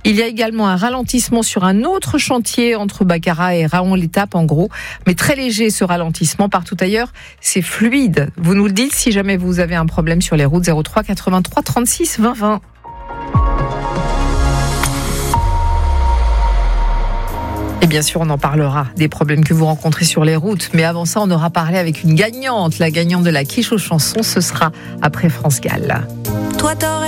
Il y a également un ralentissement sur un autre chantier entre Baccarat et Raon-l'Étape, en gros, mais très léger ce ralentissement. Partout ailleurs, c'est fluide. Vous nous le dites si jamais vous avez un problème sur les routes. 03 83 36 20 20. Et bien sûr, on en parlera des problèmes que vous rencontrez sur les routes. Mais avant ça, on aura parlé avec une gagnante. La gagnante de la quiche aux chansons, ce sera après France Gall. Toi, t'aurais